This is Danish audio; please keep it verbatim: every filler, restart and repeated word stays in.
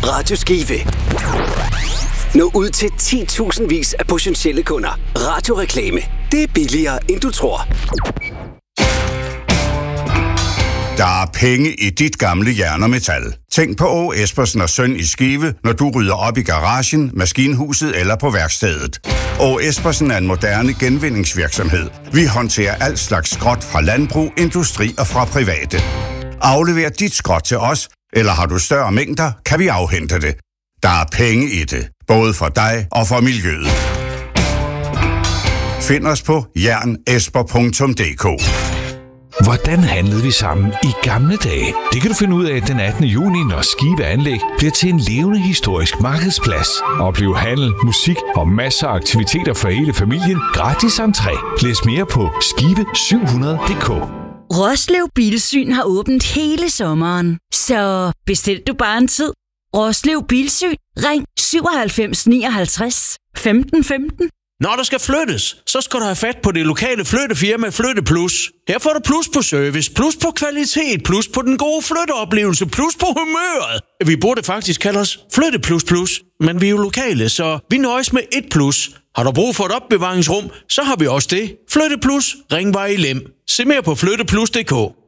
Radio Skive. Nå ud til ti tusind vis af potentielle kunder. Radioreklame. Det er billigere, end du tror. Der er penge i dit gamle jern og metal. Tænk på Åge Espersen og Søn i Skive, når du rydder op i garagen, maskinhuset eller på værkstedet. Åge Espersen er en moderne genvindingsvirksomhed. Vi håndterer alt slags skrot fra landbrug, industri og fra private. Aflever dit skrot til os, eller har du større mængder, kan vi afhente det. Der er penge i det, både for dig og for miljøet. Find os på jernesper punktum d k. Hvordan handlede vi sammen i gamle dage? Det kan du finde ud af den attende juni, når Skive Anlæg bliver til en levende historisk markedsplads. Oplev handel, musik og masser af aktiviteter for hele familien. Gratis entré. Læs mere på skive syv hundrede punktum d k. Roslev Bilsyn har åbent hele sommeren, så bestil du bare en tid. Roslev Bilsyn. Ring syvoghalvfems nioghalvtreds femten femten. Når der skal flyttes, så skal du have fat på det lokale flyttefirma Flytte Plus. Her får du plus på service, plus på kvalitet, plus på den gode flytteoplevelse, plus på humøret. Vi burde faktisk kalde os Flytte Plus Plus, men vi er jo lokale, så vi nøjes med et plus. Har du brug for et opbevaringsrum, så har vi også det. Flytte Plus, Ringvej i Lem. Se mere på flytte plus punktum d k.